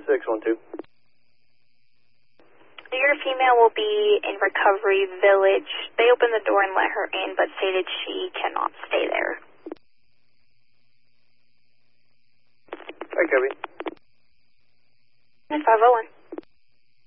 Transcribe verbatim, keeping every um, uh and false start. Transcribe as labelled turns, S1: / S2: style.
S1: six one two.
S2: Your female will be in Recovery Village. They opened the door and let her in, but stated she cannot stay there.
S1: Hi, Kobe.
S2: five oh one.